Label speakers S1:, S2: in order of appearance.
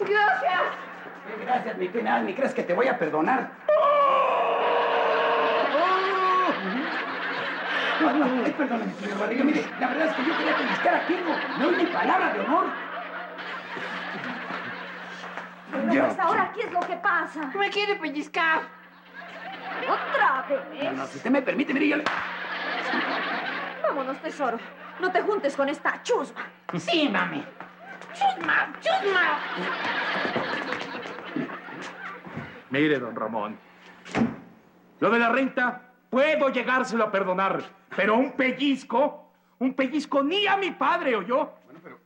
S1: Gracias.
S2: Gracias, mi pena, ni crees que te voy a perdonar. Perdóname, señor Barriga. Mire, la verdad es que yo quería pellizcar a Kingo. No es mi palabra de honor.
S3: Pero pues ahora, ¿qué es lo que pasa?
S1: Me quiere pellizcar.
S3: ¿Otra vez?
S2: No, si usted me permite, mire, yo le...
S3: Vámonos, tesoro. No te juntes con esta chusma.
S1: Sí, mami. ¡Chusma! ¡Chusma!
S4: Mire, don Ramón. Lo de la renta, puedo llegárselo a perdonar. Pero un pellizco ni a mi padre, ¿oyó?
S2: Bueno, pero...